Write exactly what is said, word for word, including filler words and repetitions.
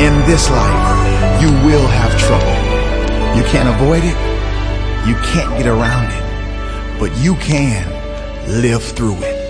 In this life, you will have trouble. You can't avoid it. You can't get around it. But you can live through it.